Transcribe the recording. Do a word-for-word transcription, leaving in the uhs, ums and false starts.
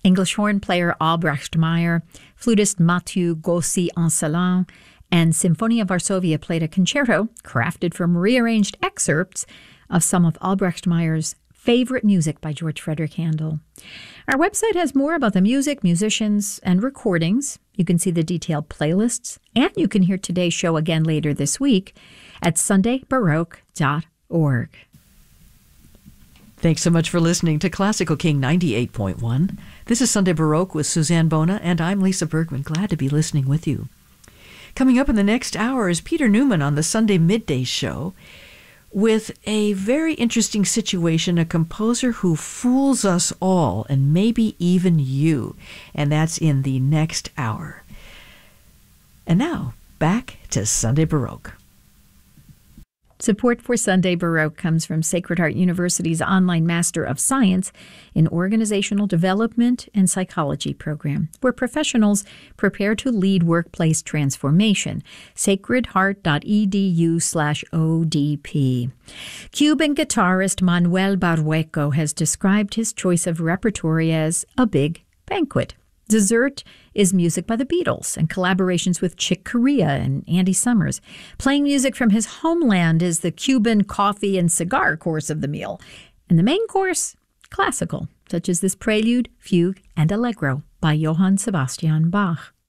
English horn player Albrecht Meyer, flutist Mathieu Gaucy-Ancelin, and Symphonia Varsovia played a concerto crafted from rearranged excerpts of some of Albrecht Meyer's favorite music by George Frederick Handel. Our website has more about the music, musicians, and recordings. You can see the detailed playlists, and you can hear today's show again later this week at sunday baroque dot org. Thanks so much for listening to Classical King ninety-eight point one. This is Sunday Baroque with Suzanne Bona, and I'm Lisa Bergman. Glad to be listening with you. Coming up in the next hour is Peter Newman on the Sunday Midday Show with a very interesting situation, a composer who fools us all, and maybe even you. And that's in the next hour. And now, back to Sunday Baroque. Support for Sunday Baroque comes from Sacred Heart University's online Master of Science in Organizational Development and Psychology program, where professionals prepare to lead workplace transformation. sacredheart.edu slash ODP. Cuban guitarist Manuel Barrueco has described his choice of repertory as a big banquet. Dessert is music by the Beatles and collaborations with Chick Corea and Andy Summers. Playing music from his homeland is the Cuban coffee and cigar course of the meal. And the main course, classical, such as this prelude, fugue, and allegro by Johann Sebastian Bach.